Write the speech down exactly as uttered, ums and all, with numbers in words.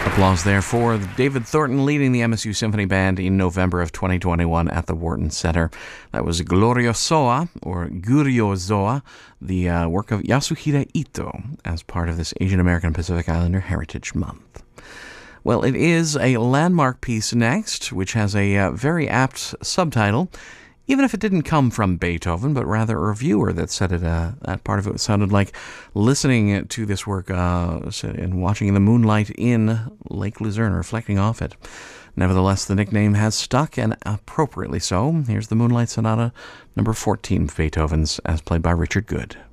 Applause there for David Thornton leading the M S U Symphony Band in November of twenty twenty-one at the Wharton Center. That was Gloriosoa, or Guryozoa, the uh, work of Yasuhira Ito as part of this Asian American Pacific Islander Heritage Month. Well, it is a landmark piece next, which has a uh, very apt subtitle, even if it didn't come from Beethoven, but rather a reviewer that said it, uh, that part of it sounded like listening to this work uh, and watching the moonlight in Lake Luzerne, reflecting off it. Nevertheless, the nickname has stuck, and appropriately so. Here's the Moonlight Sonata, number fourteen of Beethoven's, as played by Richard Good.